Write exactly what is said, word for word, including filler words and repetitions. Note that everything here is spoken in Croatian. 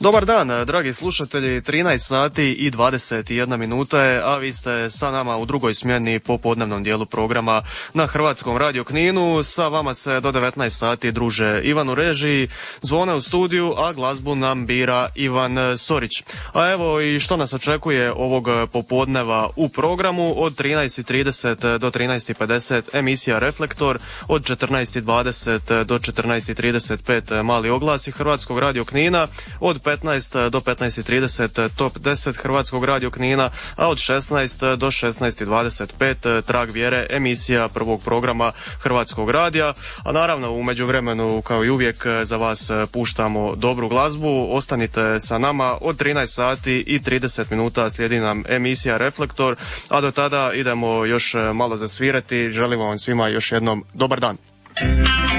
Dobar dan, dragi slušatelji, trinaest sati i dvadeset jedna minuta je, a vi ste sa nama u drugoj smjeni po podnevnom dijelu programa na Hrvatskom radiju Kninu. Sa vama se do devetnaest sati druže Ivan u režiji, zvone u studiju, a glazbu nam bira Ivan Sorić. A evo i što nas očekuje ovog popodneva u programu. Od trinaest i trideset do trinaest i pedeset emisija Reflektor, od četrnaest i dvadeset do četrnaest i trideset pet mali oglasi Hrvatskog radio Knina, od petnaest do petnaest i trideset top deset Hrvatskog radio Knina, a od šesnaest do šesnaest i dvadeset pet Trag vjere, emisija prvog programa Hrvatskog radija. A naravno u međuvremenu kao i uvijek za vas puštamo dobru glazbu. Ostanite sa nama, od trinaest sati i trideset minuta slijedi nam emisija Reflektor, a do tada idemo još malo zasvirati. Želimo vam svima još jednom dobar dan.